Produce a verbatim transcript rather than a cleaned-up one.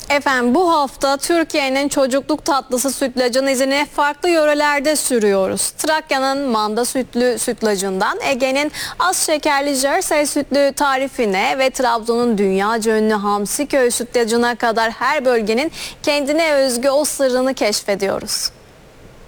Efendim bu hafta Türkiye'nin çocukluk tatlısı sütlacın izini farklı yörelerde sürüyoruz. Trakya'nın manda sütlü sütlacından Ege'nin az şekerli jersey sütlü tarifine ve Trabzon'un dünyaca ünlü Hamsiköy sütlacına kadar her bölgenin kendine özgü o sırrını keşfediyoruz.